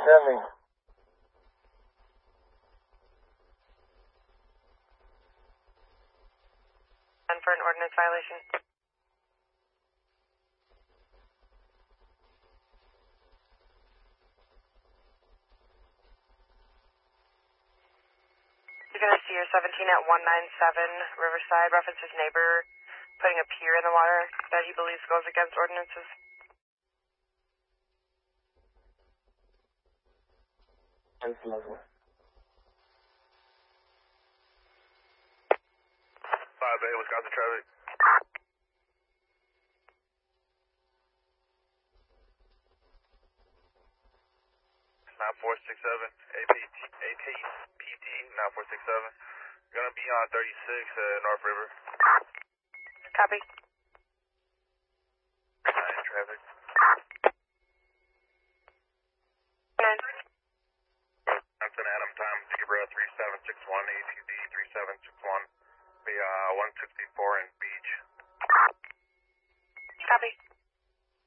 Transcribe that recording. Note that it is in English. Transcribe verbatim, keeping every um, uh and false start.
Sending. And for an ordinance violation. You're going to see your seventeen at one nine seven Riverside, references neighbor putting a pier in the water that he believes goes against ordinances. That's lovely. five A, Wisconsin traffic. nine four six seven, A P T, A T P T, nine four six seven. Gonna be on thirty-six uh, North River. Copy. nine traffic. nine. Johnson Adam time, Zebra three seven six one, A T D three seven six one. Be uh, one sixty-four and B